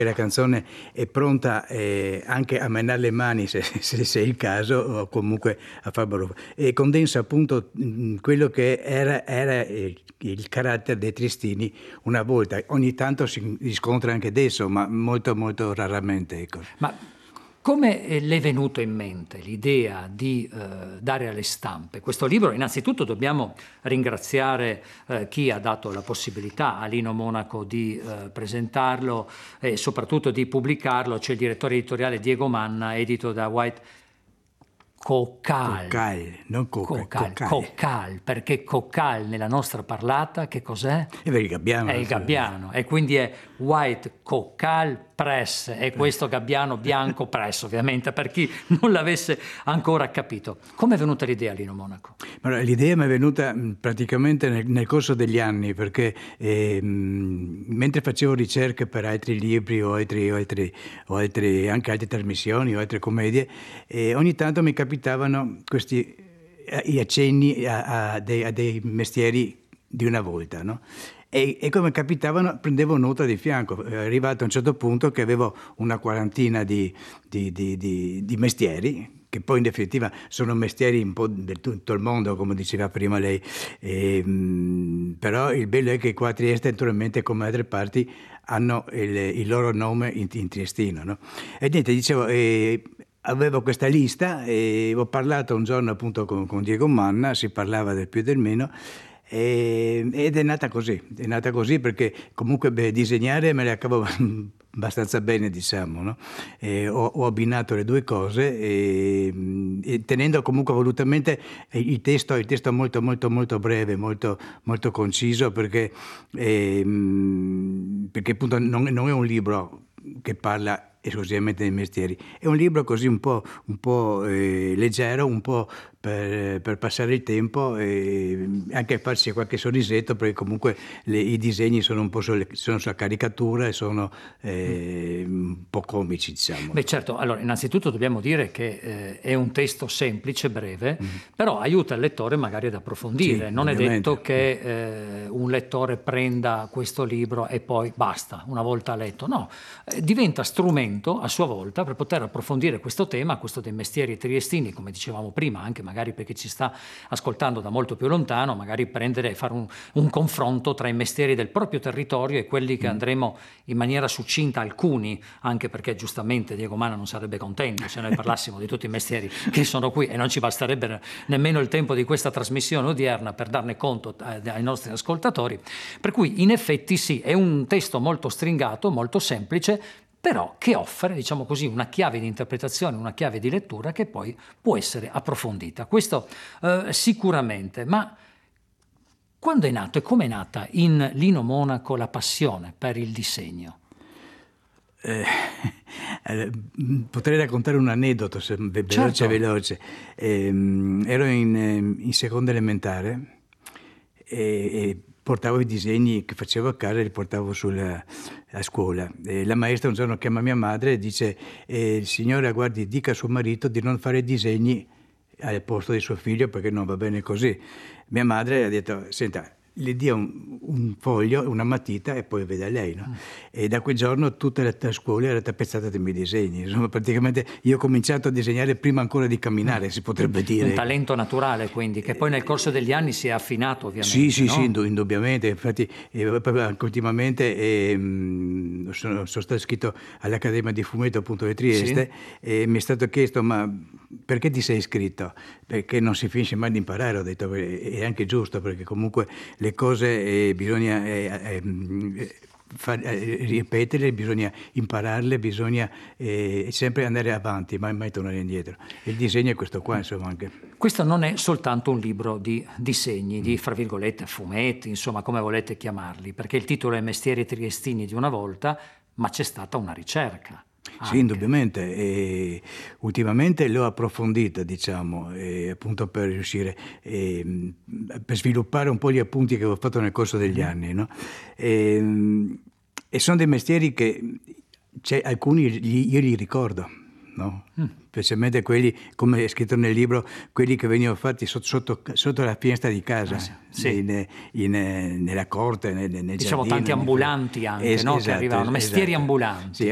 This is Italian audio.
La canzone è pronta anche a menare le mani se è il caso, o comunque a farlo, e condensa appunto quello che era il carattere dei triestini una volta. Ogni tanto si riscontra anche adesso, ma molto molto raramente, ecco. Ma come le è venuto in mente l'idea di dare alle stampe questo libro? Innanzitutto dobbiamo ringraziare chi ha dato la possibilità a Lino Monaco di presentarlo e soprattutto di pubblicarlo. C'è il direttore editoriale Diego Manna, edito da White Coccal, non Coccal. Coccal, perché Coccal nella nostra parlata che cos'è? È il gabbiano. È il gabbiano, e quindi è White Coccal Press, e questo gabbiano bianco press, ovviamente, per chi non l'avesse ancora capito. Come è venuta l'idea, Lino Monaco? L'idea mi è venuta praticamente nel corso degli anni, perché mentre facevo ricerche per altri libri o anche altre trasmissioni o altre commedie, ogni tanto mi capitavano questi i accenni a dei mestieri di una volta, no? E come capitavano prendevo nota di fianco. È arrivato a un certo punto che avevo una quarantina di mestieri, che poi in definitiva sono mestieri un po' del tutto il mondo, come diceva prima lei. Però il bello è che qua a Trieste, naturalmente, come altre parti, hanno il loro nome in triestino, no? E niente, dicevo, avevo questa lista e ho parlato un giorno appunto con Diego Manna, si parlava del più e del meno, ed è nata così perché comunque disegnare me la cavo abbastanza bene, diciamo, no? Ho abbinato le due cose e tenendo comunque volutamente il testo molto molto molto breve, molto molto conciso, perché appunto non è un libro che parla esclusivamente dei mestieri, è un libro così un po' leggero, un po' per passare il tempo e anche farsi qualche sorrisetto, perché comunque i disegni sono un po' sono sulla caricatura e sono un po' comici, diciamo. Beh, certo, allora innanzitutto dobbiamo dire che è un testo semplice, breve, però aiuta il lettore magari ad approfondire. Sì, non ovviamente. È detto che un lettore prenda questo libro e poi basta, una volta letto. No, diventa strumento a sua volta per poter approfondire questo tema, questo dei mestieri triestini, come dicevamo prima, anche magari per chi ci sta ascoltando da molto più lontano, magari prendere e fare un confronto tra i mestieri del proprio territorio e quelli che andremo in maniera succinta, alcuni, anche perché giustamente Diego Manna non sarebbe contento se noi parlassimo di tutti i mestieri che sono qui, e non ci basterebbe nemmeno il tempo di questa trasmissione odierna per darne conto ai nostri ascoltatori. Per cui in effetti sì, è un testo molto stringato, molto semplice, però che offre, diciamo così, una chiave di interpretazione, una chiave di lettura che poi può essere approfondita. Questo sicuramente. Ma quando è nato e come è nata in Lino Monaco la passione per il disegno? Potrei raccontare un aneddoto, se veloce. Ero in seconda elementare e portavo i disegni che facevo a casa e li portavo a scuola. La maestra un giorno chiama mia madre e dice: signora, guardi, dica a suo marito di non fare disegni al posto di suo figlio perché non va bene così. Mia madre ha detto: senta, le dia un foglio, una matita e poi veda lei, no? E da quel giorno tutta la scuola era tappezzata dei miei disegni. Insomma, praticamente io ho cominciato a disegnare prima ancora di camminare, si potrebbe dire. Un talento naturale, quindi, che poi nel corso degli anni si è affinato, ovviamente. Sì, no? sì, indubbiamente. Infatti, ultimamente sono stato iscritto all'Accademia di Fumetto, appunto, di Trieste, e mi è stato chiesto: ma perché ti sei iscritto? Perché non si finisce mai di imparare. Ho detto: è anche giusto, perché comunque le cose bisogna ripeterle, bisogna impararle, bisogna sempre andare avanti, mai tornare indietro. Il disegno è questo qua, insomma, anche. Questo non è soltanto un libro di disegni, di, fra virgolette, fumetti, insomma, come volete chiamarli, perché il titolo è Mestieri triestini di una volta, ma c'è stata una ricerca. Sì, indubbiamente. E ultimamente l'ho approfondita, diciamo, appunto per riuscire per sviluppare un po' gli appunti che ho fatto nel corso degli anni, no? E sono dei mestieri che alcuni io li ricordo, no? Specialmente quelli, come è scritto nel libro, quelli che venivano fatti sotto la finestra di casa, nella corte, nel diciamo giardino, tanti ambulanti anche, no? Che arrivavano, mestieri ambulanti. Sì,